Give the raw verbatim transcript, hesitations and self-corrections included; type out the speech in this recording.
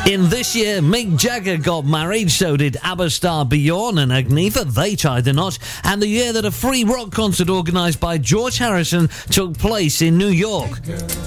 In this year, Mick Jagger got married, so did ABBA star Bjorn and Agnetha. They tied the knot. And the year that a free rock concert organised by George Harrison took place in New York.